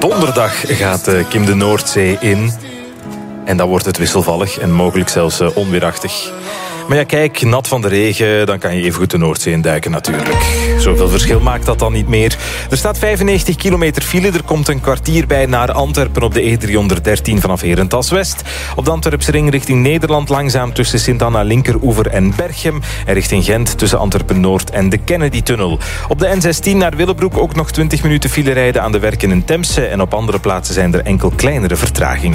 Donderdag gaat Kim de Noordzee in. En dan wordt het wisselvallig en mogelijk zelfs onweerachtig. Maar ja, kijk, nat van de regen, dan kan je even goed de Noordzee induiken natuurlijk. Zoveel verschil maakt dat dan niet meer. Er staat 95 kilometer file. Er komt een kwartier bij naar Antwerpen op de E313 vanaf Herentals West. Op de Antwerpse ring richting Nederland langzaam tussen Sint-Anna Linkeroever en Berchem. En richting Gent tussen Antwerpen Noord en de Kennedy-tunnel. Op de N16 naar Willebroek ook nog 20 minuten file rijden aan de werken in Temse. En op andere plaatsen zijn er enkel kleinere vertragingen.